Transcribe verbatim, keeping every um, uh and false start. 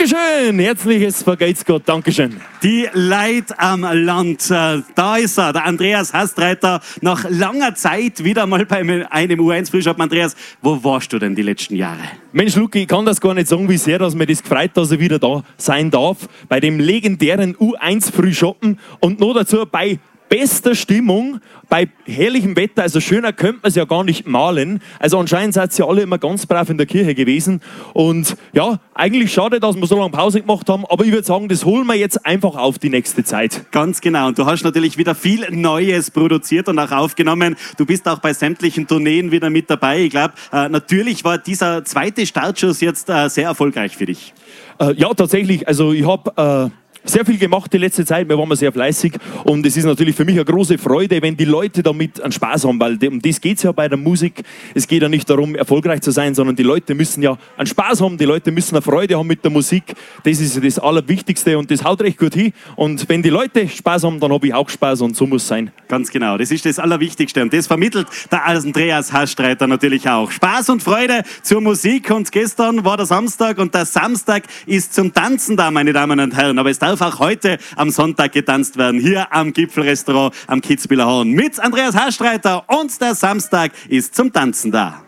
Dankeschön, herzliches Vergelt's Gott, Dankeschön. Die Leid am Land, da ist er, der Andreas Hastreiter, nach langer Zeit wieder mal bei einem U eins Frühschoppen. Andreas, wo warst du denn die letzten Jahre? Mensch, Luki, ich kann das gar nicht sagen, wie sehr dass mir das gefreut, dass er wieder da sein darf, bei dem legendären U eins Frühschoppen und noch dazu bei bester Stimmung, bei herrlichem Wetter, also schöner könnte man es ja gar nicht malen. Also anscheinend seid ihr alle immer ganz brav in der Kirche gewesen. Und ja, eigentlich schade, dass wir so lange Pause gemacht haben, aber ich würde sagen, das holen wir jetzt einfach auf die nächste Zeit. Ganz genau. Und du hast natürlich wieder viel Neues produziert und auch aufgenommen. Du bist auch bei sämtlichen Tourneen wieder mit dabei. Ich glaube, äh, natürlich war dieser zweite Startschuss jetzt äh, sehr erfolgreich für dich. Äh, ja, tatsächlich. Also ich habe... Äh, sehr viel gemacht die letzte Zeit, wir waren sehr fleißig und es ist natürlich für mich eine große Freude, wenn die Leute damit einen Spaß haben, weil um das geht es ja bei der Musik. Es geht ja nicht darum, erfolgreich zu sein, sondern die Leute müssen ja einen Spaß haben, die Leute müssen eine Freude haben mit der Musik. Das ist das Allerwichtigste und das haut recht gut hin. Und wenn die Leute Spaß haben, dann habe ich auch Spaß und so muss es sein. Ganz genau, das ist das Allerwichtigste und das vermittelt der Andreas Hastreiter natürlich auch. Spaß und Freude zur Musik und gestern war der Samstag und der Samstag ist zum Tanzen da, meine Damen und Herren, aber es darf auch heute am Sonntag getanzt werden, hier am Gipfelrestaurant am Kitzbüheler Horn mit Andreas Hastreiter und der Samstag ist zum Tanzen da.